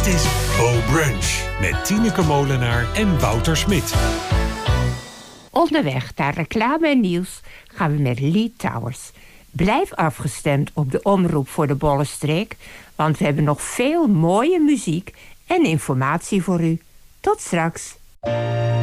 Dit is Bo Brunch met Tineke Molenaar en Wouter Smit. Onderweg naar reclame en nieuws gaan we met Lee Towers. Blijf afgestemd op de omroep voor de Bollenstreek, want we hebben nog veel mooie muziek en informatie voor u. Tot straks.